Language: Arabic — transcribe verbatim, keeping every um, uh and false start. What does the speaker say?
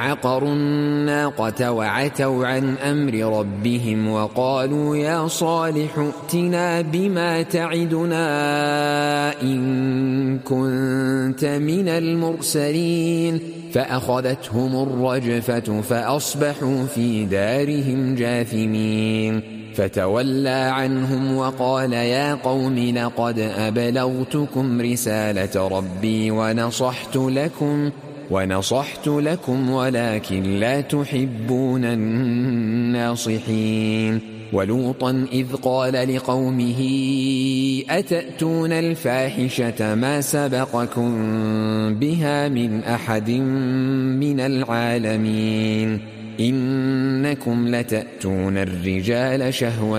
عقروا الناقة وعتوا عن أمر ربهم وقالوا يا صالح ائتنا بما تعدنا إن كنت من المرسلين فأخذتهم الرجفة فأصبحوا في دارهم جاثمين فتولى عنهم وقال يا قوم لقد أبلغتكم رسالة ربي ونصحت لكم ونصحت لكم ولكن لا تحبون الناصحين ولوطا إذ قال لقومه أتأتون الفاحشة ما سبقكم بها من أحد من العالمين إنكم لتأتون الرجال شهوة